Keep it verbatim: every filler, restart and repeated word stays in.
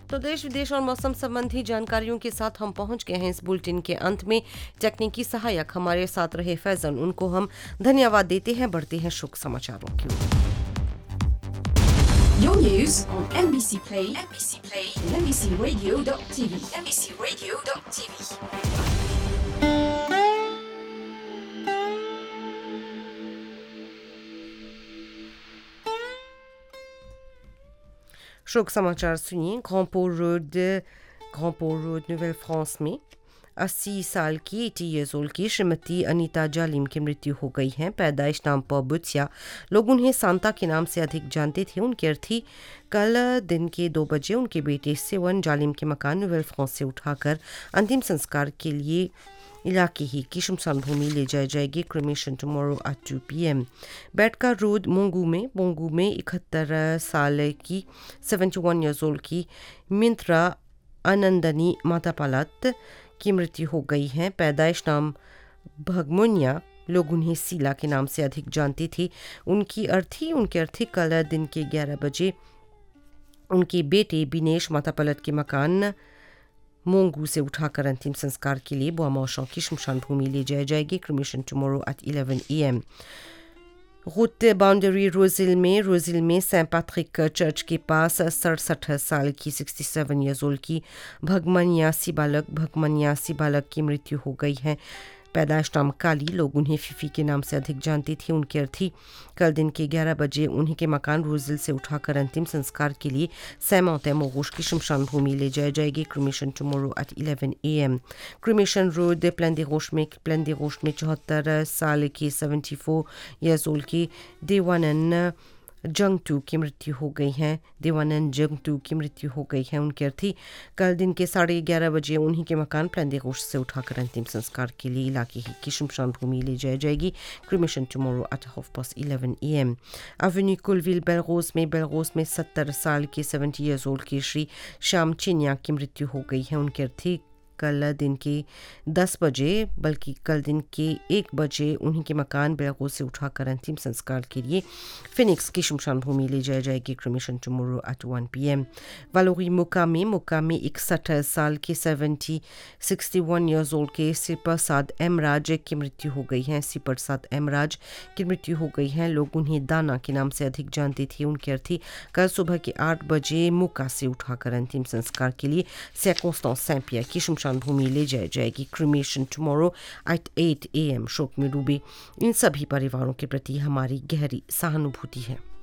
तो देश विदेश और मौसम संबंधी जानकारियों के साथ हम पहुंच गए हैं इस बुलेटिन के अंत में। तकनीकी सहायक हमारे साथ रहे फैजन, उनको हम धन्यवाद देते हैं। बढ़ते हैं शोक समाचारों की ओर। Your news on M B C Play, M B C Play, and M B C Radio dot T V, M B C Radio dot T V. शोक समाचार सुनिए। ग्रांपो रोड ग्रांपो रोड नोवेल फ्रांस में अस्सी साल की एटी ईयर्स ओल्ड की श्रीमती अनीता जालिम की मृत्यु हो गई है। पैदाइश नाम पबुत्या, लोग उन्हें सांता के नाम से अधिक जानते थे। उनकी अर्थी कल दिन के दो बजे उनके बेटे सेवन जालिम के मकान नोवेल फ्रांस से उठाकर अंतिम संस्कार के लिए इलाके ही की शमशान भूमि ले जाई जाएगी। Cremation tomorrow at two P M. बैटका road मोंगू में मोंगू में इकहत्तर साल की सेवेंटी वन ईयर्स ओल्ड की मिंत्रा आनंदनी मातापालत की मृत्यु हो गई है। पैदाइश नाम भगमुनिया, लोग उन्हें सीला के नाम से अधिक जानते थे। उनकी अर्थी उनके अर्थी कल दिन के ग्यारह बजे उनके बेटे बिनेश मातापालत के मकान मोंगू से उठाकर अंतिम संस्कार के लिए बोआमौशों की शमशान भूमि ले जाई जाएगी। Cremation tomorrow at eleven A M. Route boundary रोजिल में रोजिल में सेंट पैट्रिक चर्च के पास सड़सठ साल की सिक्सटी सेवन ईयर्स ओल्ड की भगमनियासी बालक भगमनियासी बालक की मृत्यु हो गई है। पैदाइश नाम काली, लोग उन्हें फिफी के नाम से अधिक जानती थी। उनकी अर्थी कल दिन के ग्यारह बजे उन्हीं के मकान रोजिल से उठाकर अंतिम संस्कार के लिए सैमौत मोगोश की शमशान भूमि ले जाई जाएगी। Cremation tomorrow at eleven A M. Cremation road plane दे रोश में प्लेन दे रोश में चौहत्तर साल की सेवेंटी फोर ईयर्स ओल्ड की देवानंद जंगटू की मृत्यु हो गई है। देवानंद जंगटू की मृत्यु हो गई है। उनकी अर्थी कल दिन के साढ़े ग्यारह बजे उन्हीं के मकान प्लेंदेगोश से उठाकर अंतिम संस्कार के लिए इलाके ही की शमशान भूमि ले जाई जाएगी। Cremation tomorrow at half past eleven A M. Avenue कुलविल बेलरोस में बेलरोस में सत्तर साल की सेवेंटी ईयर्स ओल्ड की श्री श्याम चिन्या की मृत्यु हो गई है। उनकी अर्थी कल दिन के दस बजे बल्कि कल दिन के एक बजे उन्हीं के मकान बेलगो से उठाकर अंतिम संस्कार के लिए फिनिक्स की शमशान भूमि ले जाई जाएगी। Cremation tomorrow at one P M. वालोरी मोका में मोका में इकसठ साल के सेवेंटी सिक्सटी वन ईयर्स ओल्ड के सिप्रसाद एमराज की मृत्यु हो गई है। सिप्रसाद एमराज की मृत्यु हो गई है। लोग उन्हें दाना के नाम से अधिक जानते थे। उनकी अर्थी कल सुबह के आठ बजे मोका से उठाकर अंतिम संस्कार के लिए सैकोस्टांस सैंपियर की शमशान भूमि ले जाई जाएगी। Cremation tomorrow at at A M. शोक में डूबे इन सभी परिवारों के प्रति हमारी गहरी सहानुभूति है।